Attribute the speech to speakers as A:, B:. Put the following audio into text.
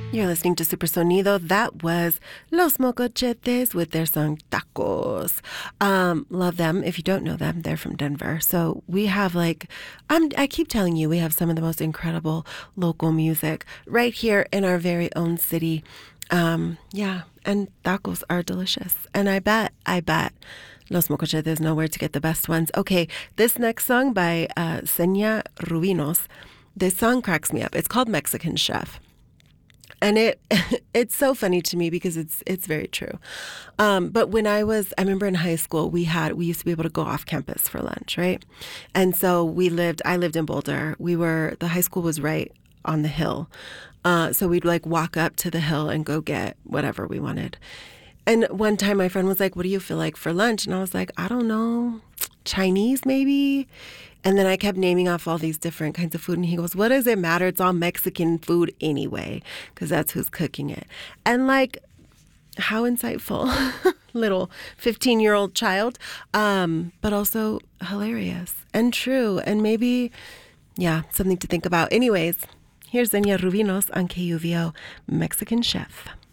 A: You're listening to Super Sonido. That was Los Mocochetes with their song Tacos. Love them. If you don't know them, they're from Denver. So we have I keep telling you, we have some of the most incredible local music right here in our very own city. Yeah, and tacos are delicious. And I bet Los Mocochetes know where to get the best ones. Okay, this next song by Senya Rubinos, this song cracks me up. It's called Mexican Chef. And it's so funny to me because it's very true. But when I remember in high school, we used to be able to go off campus for lunch, right? And so I lived in Boulder. The high school was right on the hill. So we'd walk up to the hill and go get whatever we wanted. And one time my friend was like, "What do you feel like for lunch?" And I was like, "I don't know, Chinese maybe." And then I kept naming off all these different kinds of food. And he goes, "What does it matter? It's all Mexican food anyway," because that's who's cooking it. And how insightful. Little 15-year-old child, but also hilarious and true. And maybe, yeah, something to think about. Anyways, here's Zenia Rubinos on KUVO, Mexican Chef.